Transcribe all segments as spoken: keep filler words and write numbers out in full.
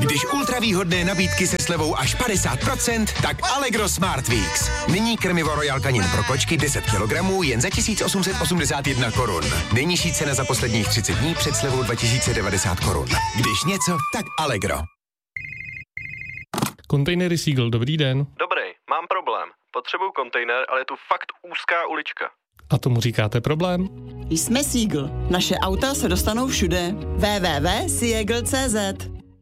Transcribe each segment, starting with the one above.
Když ultravýhodné nabídky se slevou až padesát procent, tak Allegro Smart Weeks. Nyní krmivo Royal Canin pro kočky deset kilogramů jen za tisíc osm set osmdesát jedna korun. Nejnižší cena za posledních třicet dní před slevou dva tisíce devadesát korun. Když něco, tak Allegro. Kontejnery Seagull, dobrý den. Dobrý, mám problém. Potřebuju kontejner, ale je tu fakt úzká ulička. A tomu říkáte problém? Jsme Seagull. Naše auta se dostanou všude. w w w tečka seagull tečka c z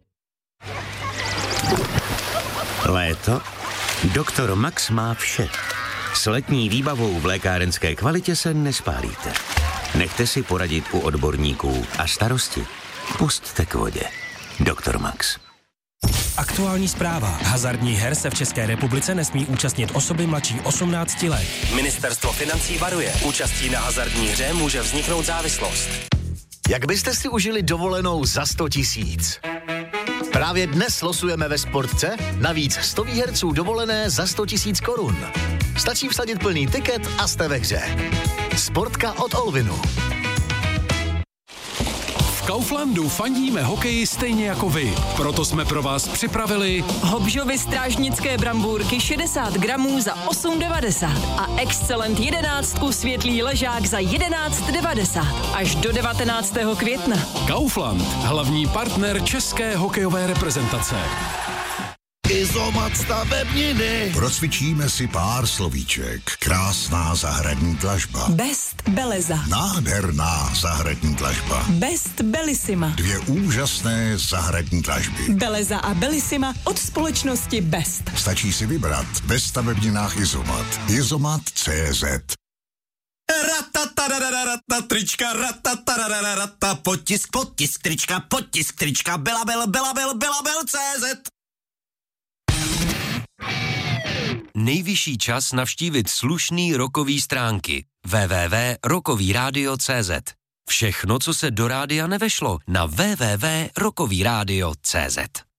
Léto? Doktor Max má vše. S letní výbavou v lékárenské kvalitě se nespálíte. Nechte si poradit u odborníků a starosti pusťte k vodě. Doktor Max. Aktuální zpráva. Hazardních her se v České republice nesmí účastnit osoby mladší osmnácti let. Ministerstvo financí varuje. Účastí na hazardní hře může vzniknout závislost. Jak byste si užili dovolenou za sto tisíc? Právě dnes losujeme ve Sportce navíc sto výherců dovolené za sto tisíc korun. Stačí vsadit plný tiket a jste ve hře. Sportka od Olvinu. V Kauflandu fandíme hokeji stejně jako vy. Proto jsme pro vás připravili Hobžovy strážnické brambůrky šedesát gramů za osm devadesát a Excellent jedenáctku světlý ležák za jedenáct devadesát až do devatenáctého května. Kaufland, hlavní partner české hokejové reprezentace. Izomat stavebniny. Procvičíme si pár slovíček. Krásná zahradní dlažba. Best Beleza. Nádherná zahradní dlažba. Best Bellissima. Dvě úžasné zahradní dlažby. Beleza a Bellissima od společnosti Best. Stačí si vybrat ve stavebninách Izomat. Izomat tečka cé zet. Ratatarararata, trička, ratatarararata, potisk, potisk, trička, potisk, trička, belabel, belabel, belabel, cé zet. Nejvyšší čas navštívit slušný rokový stránky w w w tečka rokový rádio tečka cé zet. Všechno, co se do rádia nevešlo, na w w w tečka rokový rádio tečka cé zet.